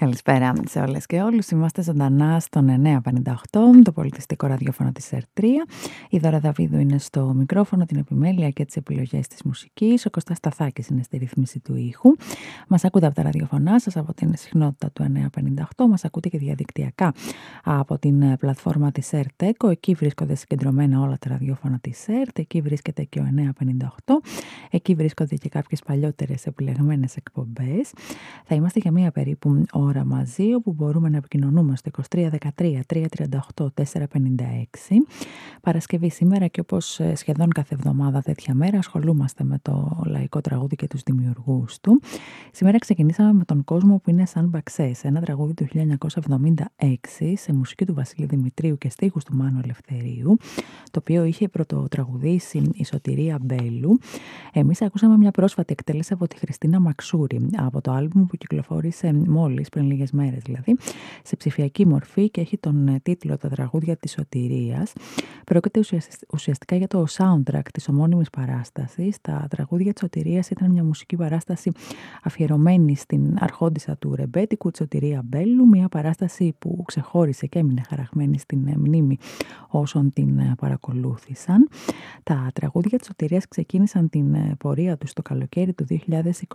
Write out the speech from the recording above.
Καλησπέρα σε όλες και όλους. Είμαστε ζωντανά στον 958, το πολιτιστικό ραδιόφωνο της ΕΡΤ3. Η Δώρα Δαβίδου είναι στο μικρόφωνο, την επιμέλεια και τις επιλογές της μουσικής. Ο Κώστας Σταθάκης είναι στη ρύθμιση του ήχου. Μας ακούτε από τα ραδιοφωνά σας, από την συχνότητα του 958. Μας ακούτε και διαδικτυακά από την πλατφόρμα της ΕΡΤ. Εκεί βρίσκονται συγκεντρωμένα όλα τα ραδιόφωνα της ΕΡΤ. Εκεί βρίσκεται και ο 958. Εκεί βρίσκονται και κάποιες παλιότερες επιλεγμένες εκπομπές. Θα είμαστε για μία περίπου ώρα μαζί, όπου μπορούμε να επικοινωνούμε στο 2313-338-456. Παρασκευή σήμερα, και όπως σχεδόν κάθε εβδομάδα τέτοια μέρα, ασχολούμαστε με το λαϊκό τραγούδι και τους δημιουργούς του. Σήμερα ξεκινήσαμε με τον κόσμο που είναι σαν Μπαξές, ένα τραγούδι του 1976 σε μουσική του Βασίλη Δημητρίου και στίχους του Μάνου Ελευθερίου, το οποίο είχε πρωτοτραγουδήσει η Σωτηρία Μπέλου. Εμείς ακούσαμε μια πρόσφατη εκτέλεση από τη Χριστίνα Μαξούρη, από το άλμπουμ που κυκλοφόρησε μόλις πριν λίγες μέρες, δηλαδή σε ψηφιακή μορφή, και έχει τον τίτλο «Τα τραγούδια της Σωτηρίας». Πρόκειται ουσιαστικά για το soundtrack της ομώνυμης παράστασης. Τα τραγούδια της Σωτηρίας ήταν μια μουσική παράσταση αφιερωμένη στην αρχόντισσα του ρεμπέτικου, τη Σωτηρία Μπέλου, μια παράσταση που ξεχώρισε και έμεινε χαραγμένη στην μνήμη όσων την παρακολούθησαν. Τα τραγούδια της Σωτηρίας ξεκίνησαν την πορεία τους το καλοκαίρι του 2020